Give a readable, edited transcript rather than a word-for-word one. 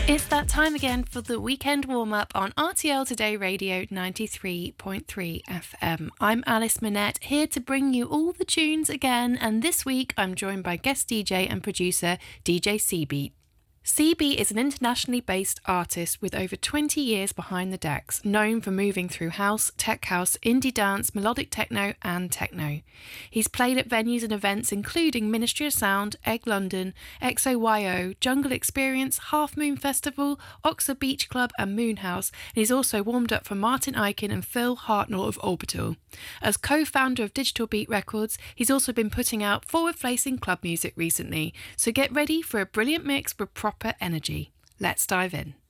It's that time again for the weekend warm-up on RTL Today Radio 93.3 FM. I'm Alice Minette, here to bring you all the tunes again, and this week I'm joined by guest DJ and producer DJ Seabeat. Seabeat is an internationally based artist with over 20 years behind the decks, known for moving through house, tech house, indie dance, melodic techno and techno. He's played at venues and events including Ministry of Sound, Egg London, XOYO, Jungle Experience, Half Moon Festival, Oxford Beach Club and Moonhouse, and he's also warmed up for Martin Ikin and Phil Hartnell of Orbital. As co-founder of Digital Beat Records, he's also been putting out forward-facing club music recently, so get ready for a brilliant mix with proper energy. Let's dive in.